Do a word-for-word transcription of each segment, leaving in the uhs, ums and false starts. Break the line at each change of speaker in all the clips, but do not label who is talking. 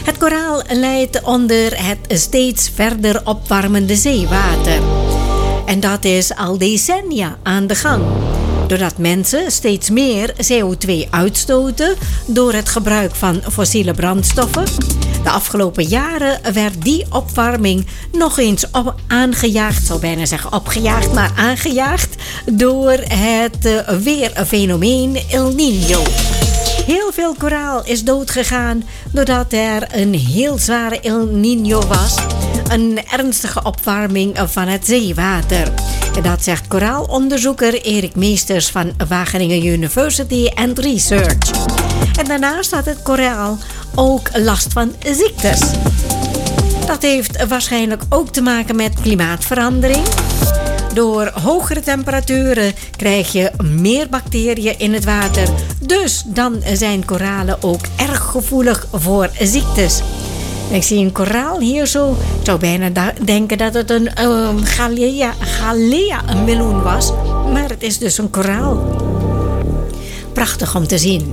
Het koraal lijdt onder het steeds verder opwarmende zeewater. En dat is al decennia aan de gang. Doordat mensen steeds meer C O twee uitstoten door het gebruik van fossiele brandstoffen. De afgelopen jaren werd die opwarming nog eens op aangejaagd, ik zou bijna zeggen opgejaagd, maar aangejaagd door het uh, weerfenomeen El Niño. Heel veel koraal is doodgegaan doordat er een heel zware El Niño was. Een ernstige opwarming van het zeewater. En dat zegt koraalonderzoeker Erik Meesters van Wageningen University and Research. En daarnaast had het koraal ook last van ziektes. Dat heeft waarschijnlijk ook te maken met klimaatverandering. Door hogere temperaturen krijg je meer bacteriën in het water. Dus dan zijn koralen ook erg gevoelig voor ziektes. Ik zie een koraal hier zo. Ik zou bijna da- denken dat het een um, galea, galea een meloen was. Maar het is dus een koraal. Prachtig om te zien.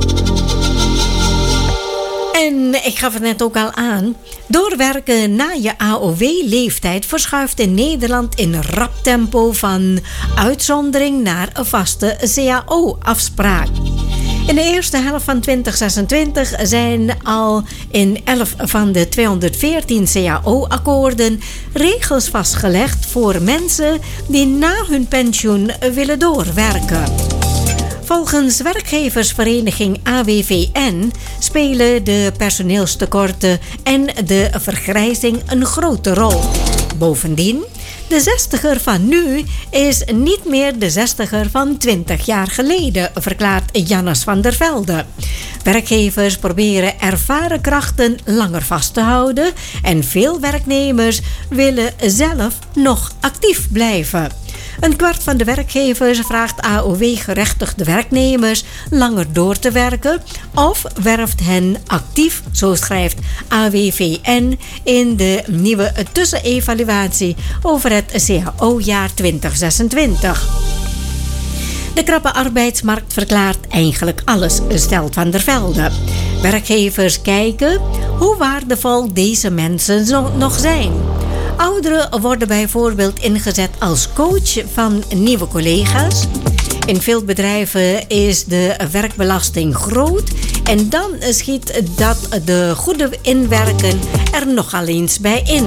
En ik gaf het net ook al aan. Doorwerken na je A O W-leeftijd verschuift in Nederland in rap tempo van uitzondering naar een vaste C A O-afspraak. In de eerste helft van twintig zesentwintig zijn al in elf van de tweehonderdveertien C A O-akkoorden regels vastgelegd voor mensen die na hun pensioen willen doorwerken. Volgens werkgeversvereniging A W V N spelen de personeelstekorten en de vergrijzing een grote rol. Bovendien, de zestiger van nu is niet meer de zestiger van twintig jaar geleden, verklaart Jannes van der Velde. Werkgevers proberen ervaren krachten langer vast te houden en veel werknemers willen zelf nog actief blijven. Een kwart van de werkgevers vraagt A O W-gerechtigde werknemers langer door te werken of werft hen actief, zo schrijft A W V N in de nieuwe tussenevaluatie over het C A O-jaar twintig zesentwintig. De krappe arbeidsmarkt verklaart eigenlijk alles, stelt Van der Velde. Werkgevers kijken hoe waardevol deze mensen nog zijn. Ouderen worden bijvoorbeeld ingezet als coach van nieuwe collega's. In veel bedrijven is de werkbelasting groot en dan schiet dat de goede inwerken er nogal eens bij in.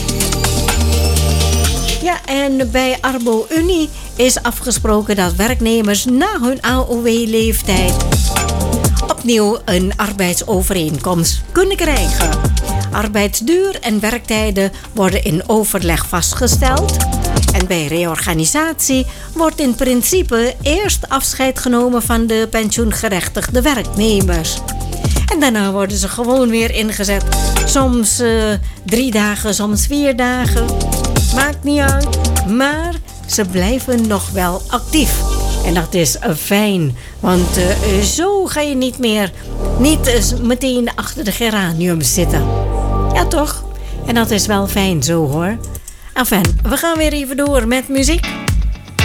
Ja, en bij Arbo Unie is afgesproken dat werknemers na hun A O W-leeftijd opnieuw een arbeidsovereenkomst kunnen krijgen. Arbeidsduur en werktijden worden in overleg vastgesteld. En bij reorganisatie wordt in principe eerst afscheid genomen van de pensioengerechtigde werknemers. En daarna worden ze gewoon weer ingezet. Soms uh, drie dagen, soms vier dagen. Maakt niet uit. Maar ze blijven nog wel actief. En dat is uh, fijn. Want uh, zo ga je niet meer niet uh, meteen achter de geraniums zitten. Ja, toch? En dat is wel fijn zo, hoor. Enfin, we gaan weer even door met muziek.